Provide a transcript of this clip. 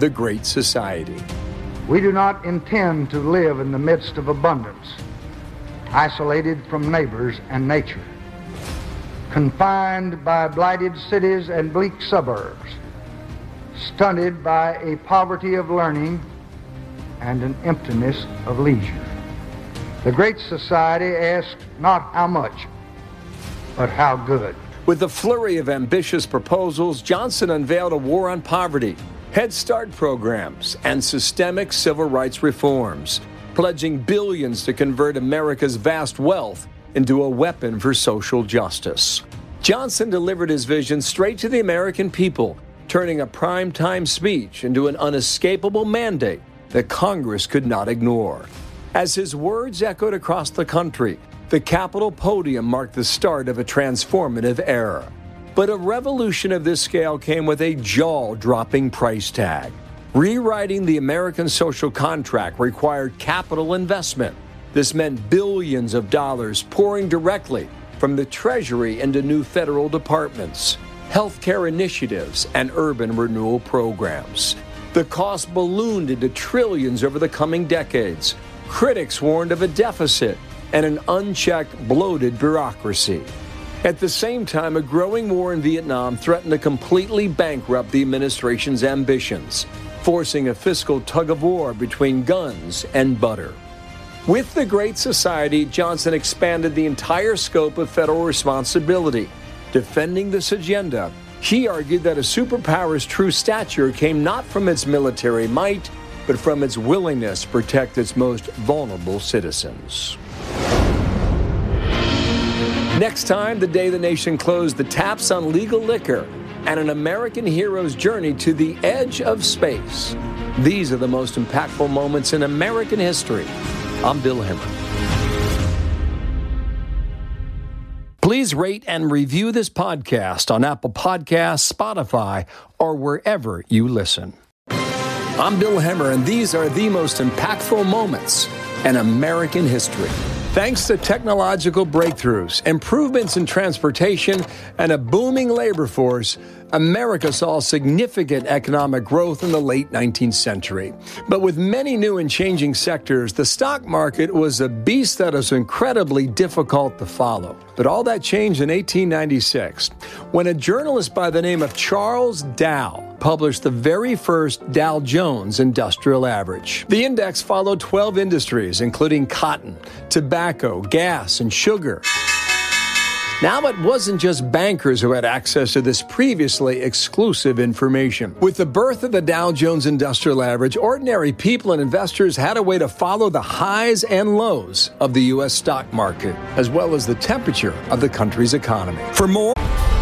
the Great Society. We do not intend to live in the midst of abundance, isolated from neighbors and nature, confined by blighted cities and bleak suburbs, stunted by a poverty of learning and an emptiness of leisure. The Great Society asks not how much, but how good. With a flurry of ambitious proposals, Johnson unveiled a war on poverty, Head Start programs, and systemic civil rights reforms, pledging billions to convert America's vast wealth into a weapon for social justice. Johnson delivered his vision straight to the American people, turning a primetime speech into an unescapable mandate that Congress could not ignore. As his words echoed across the country, the Capitol podium marked the start of a transformative era. But a revolution of this scale came with a jaw-dropping price tag. Rewriting the American social contract required capital investment. This meant billions of dollars pouring directly from the Treasury into new federal departments, healthcare initiatives, and urban renewal programs. The cost ballooned into trillions over the coming decades. Critics warned of a deficit and an unchecked, bloated bureaucracy. At the same time, a growing war in Vietnam threatened to completely bankrupt the administration's ambitions, forcing a fiscal tug-of-war between guns and butter. With the Great Society, Johnson expanded the entire scope of federal responsibility. Defending this agenda, he argued that a superpower's true stature came not from its military might, but from its willingness to protect its most vulnerable citizens. Next time, the day the nation closed the taps on legal liquor and an American hero's journey to the edge of space. These are the most impactful moments in American history. I'm Bill Hemmer. Please rate and review this podcast on Apple Podcasts, Spotify, or wherever you listen. I'm Bill Hemmer, and these are the most impactful moments in American history. Thanks to technological breakthroughs, improvements in transportation, and a booming labor force, America saw significant economic growth in the late 19th century. But with many new and changing sectors, the stock market was a beast that was incredibly difficult to follow. But all that changed in 1896, when a journalist by the name of Charles Dow published the very first Dow Jones Industrial Average. The index followed 12 industries, including cotton, tobacco, gas, and sugar. Now, it wasn't just bankers who had access to this previously exclusive information. With the birth of the Dow Jones Industrial Average, ordinary people and investors had a way to follow the highs and lows of the U.S. stock market, as well as the temperature of the country's economy. For more